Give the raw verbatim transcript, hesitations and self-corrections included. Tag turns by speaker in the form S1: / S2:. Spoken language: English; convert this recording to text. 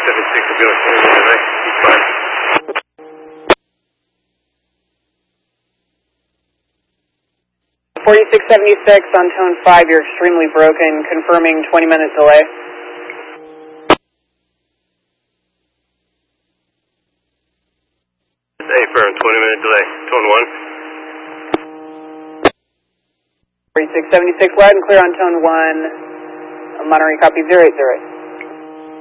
S1: seventy-six will be on twenty minute delay. Bye.
S2: forty-six seventy-six on tone five, you're extremely broken, confirming twenty minute delay.
S1: Hey, firm, twenty minute delay, tone one.
S2: forty-six seventy-six, loud and clear on tone one, Monterey copy zero eight zero.